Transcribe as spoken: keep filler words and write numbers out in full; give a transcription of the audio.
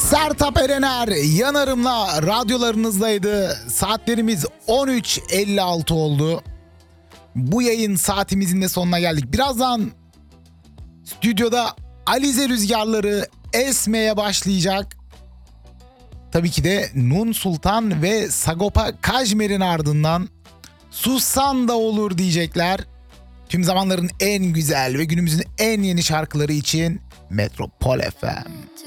Sertab Erener Yanarım'la radyolarınızdaydı. Saatlerimiz on üç elli altı oldu. Bu yayın saatimizin de sonuna geldik. Birazdan stüdyoda Alize rüzgarları esmeye başlayacak. Tabii ki de Nun Sultan ve Sagopa Kajmer'in ardından Sussan da olur diyecekler. Tüm zamanların en güzel ve günümüzün en yeni şarkıları için Metropol F M.